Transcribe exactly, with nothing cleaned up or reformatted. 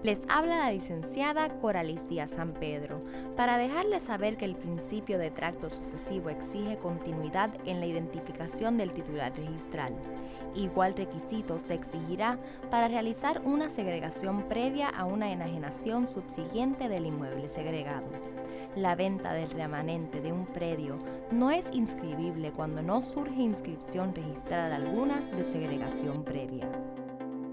Les habla la licenciada Coralis Díaz San Pedro para dejarles saber que el principio de tracto sucesivo exige continuidad en la identificación del titular registral. Igual requisito se exigirá para realizar una segregación previa a una enajenación subsiguiente del inmueble segregado. La venta del remanente de un predio no es inscribible cuando no surge inscripción registral alguna de segregación previa.